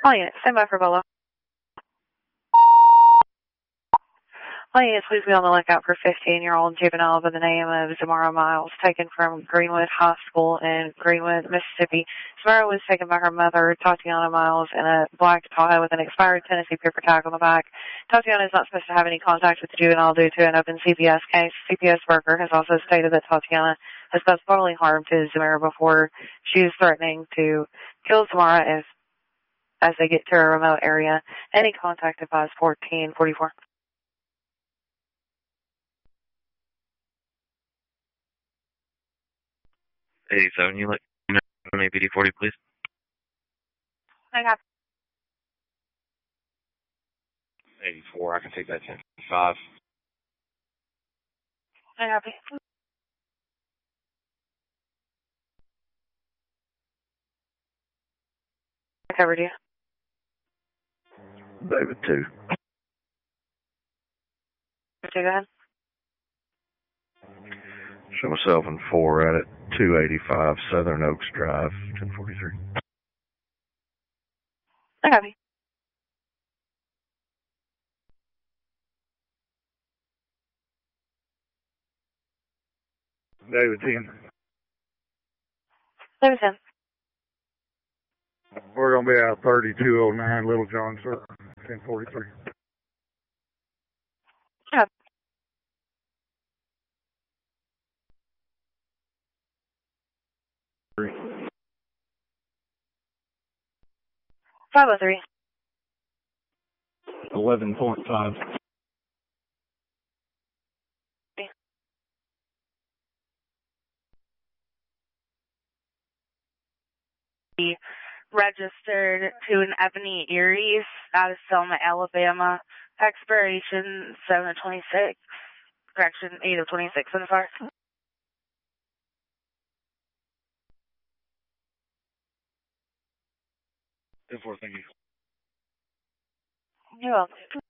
Oh, yeah. Stand by for Bella. Oh, yes. Please be on the lookout for 15-year-old juvenile by the name of Zamara Miles, taken from Greenwood High School in Greenwood, Mississippi. Zamara was taken by her mother, Tatiana Miles, in a black Tahoe with an expired Tennessee paper tag on the back. Tatiana is not supposed to have any contact with the juvenile due to an open CPS case. CPS worker has also stated that Tatiana has caused bodily harm to Zamara before. She is threatening to kill Zamara as they get to a remote area. Any contact advised 1444. 87, you let me know APD 40, please. I got 84, I can take that 10-5. I got I covered you. David 2. Okay, go ahead. Show myself in 4 at it. 285 Southern Oaks Drive, 1043. I got you. David 10. David 10. We're going to be out 3209 Little John, sir. 1043. Yeah. Three. 503. 11.5. Registered to an Ebony Eries out of Selma, Alabama. Expiration 7/26. Correction 8/26. I'm sorry. 10-4, thank you. You're welcome.